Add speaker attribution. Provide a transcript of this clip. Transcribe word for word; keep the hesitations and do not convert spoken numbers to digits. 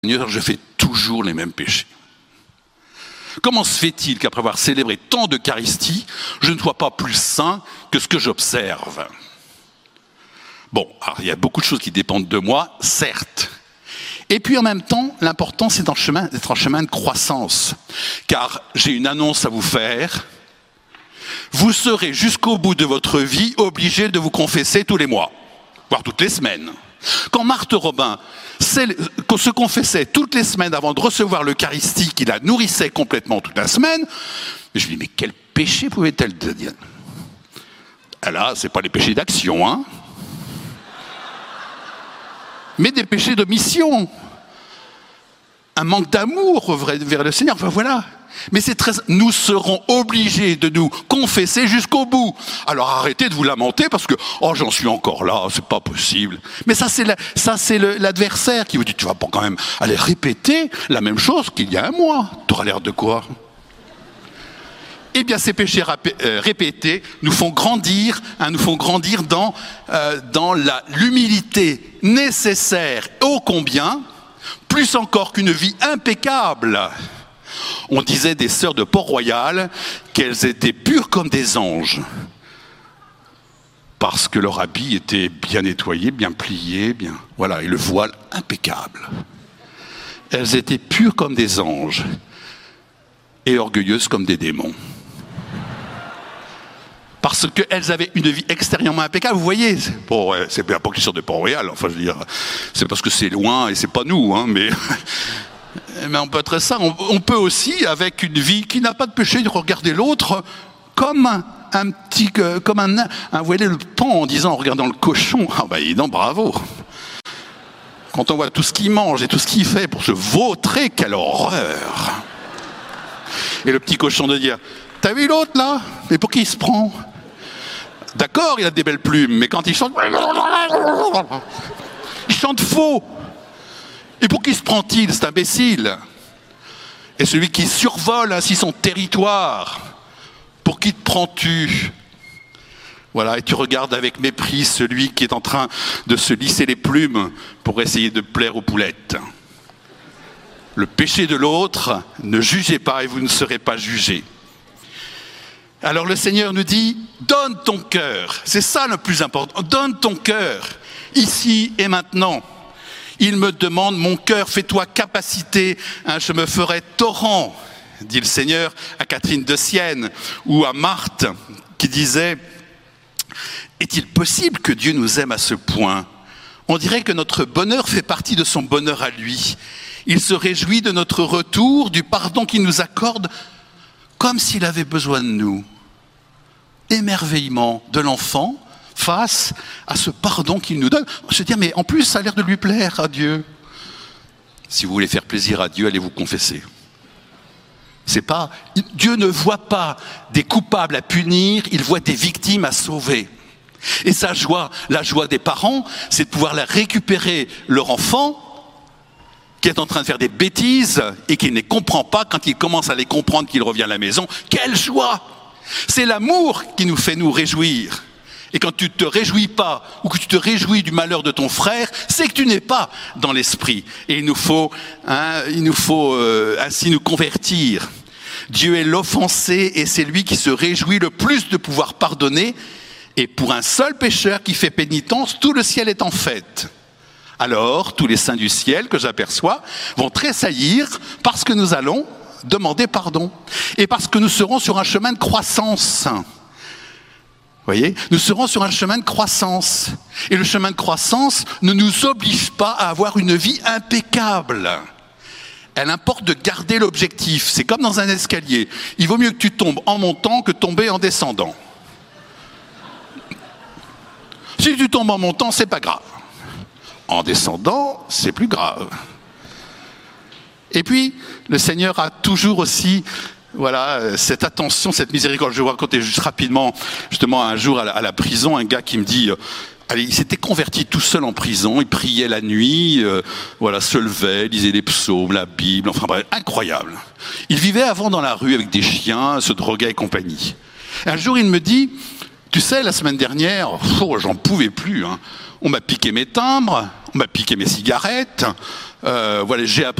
Speaker 1: Seigneur, je fais toujours les mêmes péchés. Comment se fait-il qu'après avoir célébré tant d'Eucharistie, je ne sois pas plus saint que ce que j'observe ? Bon, alors, il y a beaucoup de choses qui dépendent de moi, certes. Et puis en même temps, l'important c'est d'être en chemin, d'être en chemin de croissance. Car j'ai une annonce à vous faire. Vous serez jusqu'au bout de votre vie obligé de vous confesser tous les mois, voire toutes les semaines. Quand Marthe Robin se confessait toutes les semaines avant de recevoir l'Eucharistie, qui la nourrissait complètement toute la semaine, je lui dis, mais quel péché pouvait-elle dire ? Là, ce n'est pas les péchés d'action, hein, mais des péchés d'omission. Un manque d'amour vers le Seigneur, enfin voilà. Mais c'est très... Nous serons obligés de nous confesser jusqu'au bout. Alors arrêtez de vous lamenter parce que « Oh, j'en suis encore là, c'est pas possible ». Mais ça, c'est, la... ça, c'est le... l'adversaire qui vous dit « Tu vas pas quand même aller répéter la même chose qu'il y a un mois. Tu auras l'air de quoi ?» Eh bien, ces péchés rapé... euh, répétés nous font grandir, hein, nous font grandir dans, euh, dans la... l'humilité nécessaire ô combien, plus encore qu'une vie impeccable. On disait des sœurs de Port-Royal qu'elles étaient pures comme des anges. Parce que leur habit était bien nettoyé, bien plié, bien, voilà, et le voile impeccable. Elles étaient pures comme des anges et orgueilleuses comme des démons. Parce qu'elles avaient une vie extérieurement impeccable. Vous voyez, bon, ouais, c'est pas pour qu'ils sortent de Port-Royal, enfin je veux dire, c'est parce que c'est loin et c'est pas nous, hein, mais... Mais on peut être ça. On, on peut aussi, avec une vie qui n'a pas de péché, de regarder l'autre comme un, un petit, comme un, un, vous voyez le pan en disant, en regardant le cochon, ah ben dis donc, bravo. Quand on voit tout ce qu'il mange et tout ce qu'il fait pour se vautrer, quelle horreur. Et le petit cochon de dire, t'as vu l'autre là ? Mais pour qui il se prend ? D'accord, il a des belles plumes, mais quand il chante, il chante faux. Et pour qui se prend-il, cet imbécile ? Et celui qui survole ainsi son territoire, pour qui te prends-tu ? Voilà, et tu regardes avec mépris celui qui est en train de se lisser les plumes pour essayer de plaire aux poulettes. Le péché de l'autre, ne jugez pas et vous ne serez pas jugés. Alors le Seigneur nous dit, donne ton cœur, c'est ça le plus important, donne ton cœur, ici et maintenant. Il me demande, mon cœur, fais-toi capacité, hein, je me ferai torrent, dit le Seigneur à Catherine de Sienne, ou à Marthe, qui disait, est-il possible que Dieu nous aime à ce point ? On dirait que notre bonheur fait partie de son bonheur à lui. Il se réjouit de notre retour, du pardon qu'il nous accorde, comme s'il avait besoin de nous. Émerveillement de l'enfant, face à ce pardon qu'il nous donne. Je veux dire, mais en plus, ça a l'air de lui plaire à Dieu. Si vous voulez faire plaisir à Dieu, allez vous confesser. C'est pas, Dieu ne voit pas des coupables à punir, il voit des victimes à sauver. Et sa joie, la joie des parents, c'est de pouvoir la récupérer leur enfant qui est en train de faire des bêtises et qui ne les comprend pas. Quand il commence à les comprendre, qu'il revient à la maison, quelle joie! C'est l'amour qui nous fait nous réjouir. Et quand tu ne te réjouis pas, ou que tu te réjouis du malheur de ton frère, c'est que tu n'es pas dans l'esprit. Et il nous faut, hein, il nous faut euh, ainsi nous convertir. Dieu est l'offensé et c'est lui qui se réjouit le plus de pouvoir pardonner. Et pour un seul pécheur qui fait pénitence, tout le ciel est en fête. Alors, tous les saints du ciel que j'aperçois vont tressaillir parce que nous allons demander pardon. Et parce que nous serons sur un chemin de croissance. Vous voyez, nous serons sur un chemin de croissance. Et le chemin de croissance ne nous oblige pas à avoir une vie impeccable. Elle importe de garder l'objectif. C'est comme dans un escalier. Il vaut mieux que tu tombes en montant que tomber en descendant. Si tu tombes en montant, c'est pas grave. En descendant, c'est plus grave. Et puis, le Seigneur a toujours aussi... Voilà, cette attention, cette miséricorde. Je vais vous raconter juste rapidement, justement, un jour à la, à la prison, un gars qui me dit, euh, allez, il s'était converti tout seul en prison, il priait la nuit, euh, voilà, se levait, lisait les psaumes, la Bible, enfin bref, incroyable. Il vivait avant dans la rue avec des chiens, se droguait et compagnie. Et un jour, il me dit, tu sais, la semaine dernière, oh, j'en pouvais plus, hein. On m'a piqué mes timbres, on m'a piqué mes cigarettes, Euh, voilà, j'ai appris